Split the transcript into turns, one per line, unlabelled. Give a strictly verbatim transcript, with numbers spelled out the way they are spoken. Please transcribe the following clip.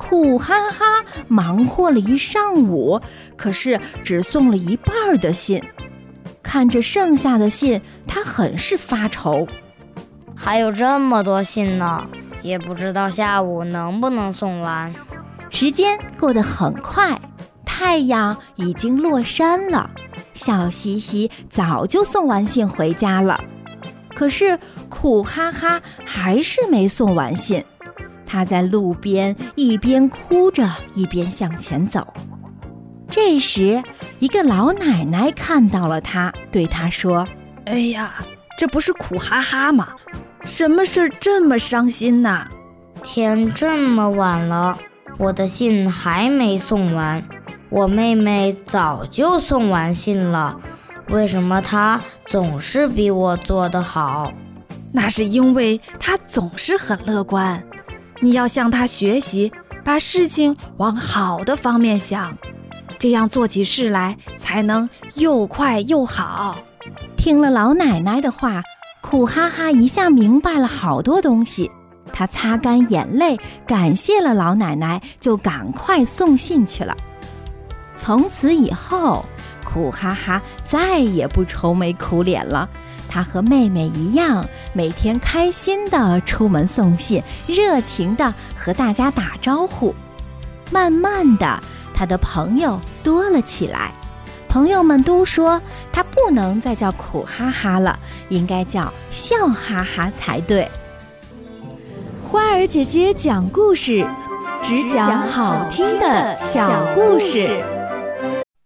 苦哈哈忙活了一上午，可是只送了一半的信。看着剩下的信，他很是发愁。
还有这么多信呢，也不知道下午能不能送完。
时间过得很快，太阳已经落山了，小西西早就送完信回家了。可是苦哈哈还是没送完信，他在路边一边哭着一边向前走。这时一个老奶奶看到了他，对他说：
哎呀，这不是苦哈哈吗？什么事这么伤心呢？
天这么晚了，我的信还没送完，我妹妹早就送完信了，为什么她总是比我做得好？
那是因为她总是很乐观，你要向她学习，把事情往好的方面想，这样做起事来才能又快又好。
听了老奶奶的话，苦哈哈一下明白了好多东西。他擦干眼泪，感谢了老奶奶，就赶快送信去了。从此以后，苦哈哈再也不愁眉苦脸了。他和妹妹一样，每天开心地出门送信，热情地和大家打招呼。慢慢的，他的朋友多了起来。朋友们都说他不能再叫苦哈哈了，应该叫笑哈哈才对。
花儿姐姐讲故事，只讲好听的小故事。